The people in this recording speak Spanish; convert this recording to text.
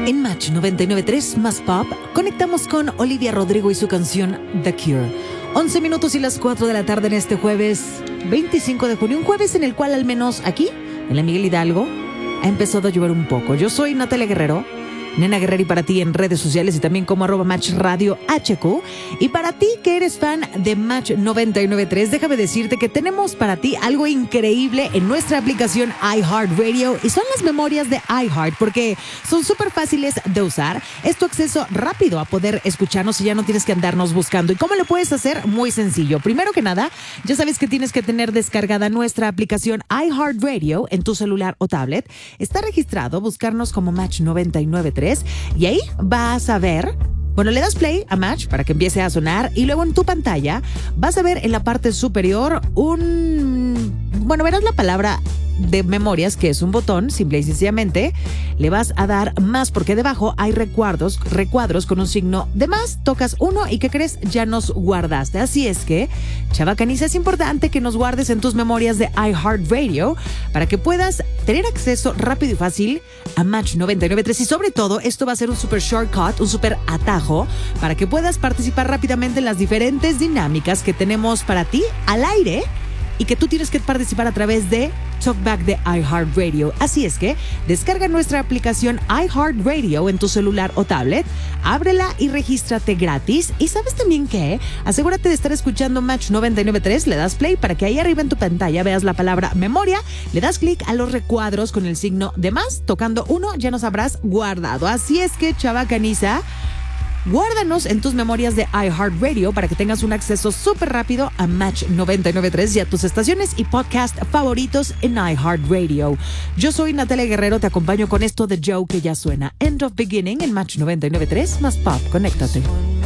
En Match 99.3 más Pop, conectamos con Olivia Rodrigo y su canción The Cure. 11 minutos y las 4 de la tarde en este jueves 25 de junio. Un jueves en el cual, al menos aquí, en la Miguel Hidalgo, ha empezado a llover un poco. Yo soy Natalia Guerrero, Nena Guerrero, y para ti en redes sociales y también como @Match Radio HQ. Y para ti que eres fan de Match 99.3, déjame decirte que tenemos para ti algo increíble en nuestra aplicación iHeartRadio, y son las memorias de iHeart, porque son súper fáciles de usar. Es tu acceso rápido a poder escucharnos y ya no tienes que andarnos buscando. ¿Y cómo lo puedes hacer? Muy sencillo. Primero que nada, ya sabes que tienes que tener descargada nuestra aplicación iHeartRadio en tu celular o tablet. Está registrado, buscarnos como Match 99.3. Y ahí vas a ver, le das play a Match para que empiece a sonar, y luego en tu pantalla vas a ver en la parte superior verás la palabra de memorias, que es un botón. Simple y sencillamente le vas a dar más, porque debajo hay recuadros con un signo de más. Tocas uno y ¿qué crees? Ya nos guardaste. Así es que, chavacaniza, es importante que nos guardes en tus memorias de iHeartRadio para que puedas tener acceso rápido y fácil a Match 99.3, y sobre todo esto va a ser un super shortcut, un super atajo para que puedas participar rápidamente en las diferentes dinámicas que tenemos para ti al aire, y que tú tienes que participar a través de Talkback de iHeartRadio. Así es que descarga nuestra aplicación iHeartRadio en tu celular o tablet, ábrela y regístrate gratis. Y ¿sabes también qué? Asegúrate de estar escuchando Match 99.3, le das play para que ahí arriba en tu pantalla veas la palabra memoria, le das clic a los recuadros con el signo de más, tocando uno ya nos habrás guardado. Así es que, chavacaniza, guárdanos en tus memorias de iHeartRadio para que tengas un acceso súper rápido a Match 99.3 y a tus estaciones y podcast favoritos en iHeartRadio. Yo soy Natalia Guerrero, te acompaño con esto de Joe que ya suena. End of Beginning en Match 99.3 más Pop. Conéctate.